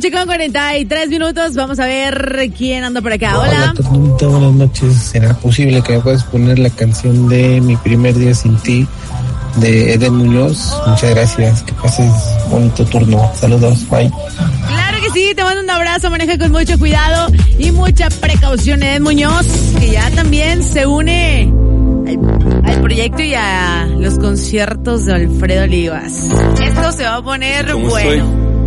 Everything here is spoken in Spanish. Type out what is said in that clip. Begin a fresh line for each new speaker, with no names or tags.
8:43. Vamos a ver quién anda por acá. Hola.
Hola, buenas noches. ¿Será posible que me puedas poner la canción de Mi primer día sin ti de Eden Muñoz? Muchas gracias. Que pases bonito turno. Saludos. Bye.
Claro que sí. Te mando un abrazo. Maneja con mucho cuidado y mucha precaución. Eden Muñoz, que ya también se une al proyecto y a los conciertos de Alfredo Olivas. Esto se va a poner bueno.